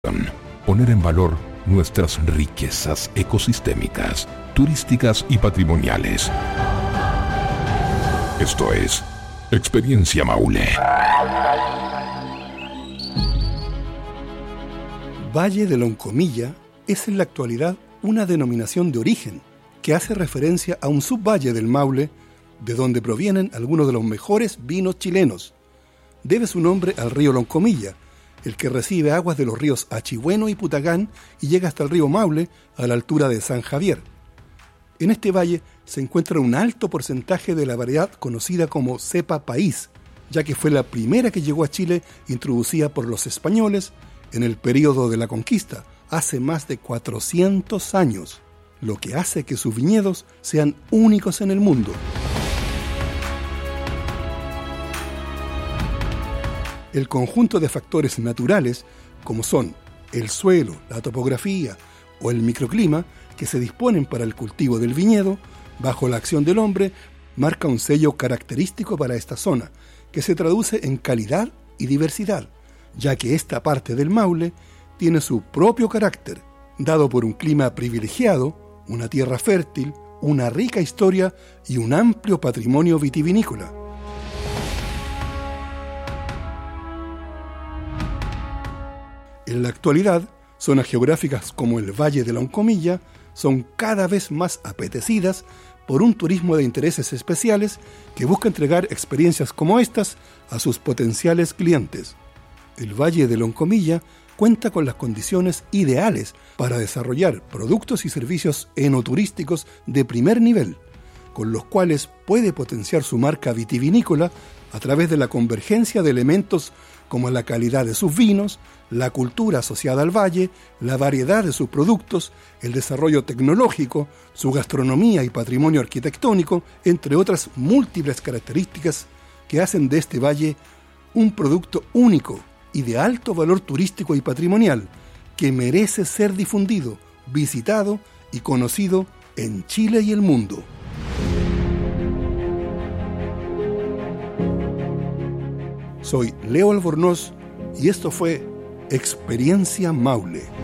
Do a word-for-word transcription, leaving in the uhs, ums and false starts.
Poner en valor nuestras riquezas ecosistémicas, turísticas y patrimoniales. Esto es Experiencia Maule. Valle de Loncomilla es en la actualidad una denominación de origen que hace referencia a un subvalle del Maule, de donde provienen algunos de los mejores vinos chilenos. Debe su nombre al río Loncomilla, el que recibe aguas de los ríos Achigüeno y Putagán y llega hasta el río Maule a la altura de San Javier. En este valle se encuentra un alto porcentaje de la variedad conocida como cepa país, ya que fue la primera que llegó a Chile introducida por los españoles en el período de la conquista, hace más de cuatrocientos años, lo que hace que sus viñedos sean únicos en el mundo. El conjunto de factores naturales, como son el suelo, la topografía o el microclima, que se disponen para el cultivo del viñedo, bajo la acción del hombre, marca un sello característico para esta zona, que se traduce en calidad y diversidad, ya que esta parte del Maule tiene su propio carácter, dado por un clima privilegiado, una tierra fértil, una rica historia y un amplio patrimonio vitivinícola. En la actualidad, zonas geográficas como el Valle de Loncomilla son cada vez más apetecidas por un turismo de intereses especiales que busca entregar experiencias como estas a sus potenciales clientes. El Valle de Loncomilla cuenta con las condiciones ideales para desarrollar productos y servicios enoturísticos de primer nivel, con los cuales puede potenciar su marca vitivinícola a través de la convergencia de elementos como la calidad de sus vinos, la cultura asociada al valle, la variedad de sus productos, el desarrollo tecnológico, su gastronomía y patrimonio arquitectónico, entre otras múltiples características que hacen de este valle un producto único y de alto valor turístico y patrimonial que merece ser difundido, visitado y conocido en Chile y el mundo. Soy Leo Albornoz y esto fue Experiencia Maule.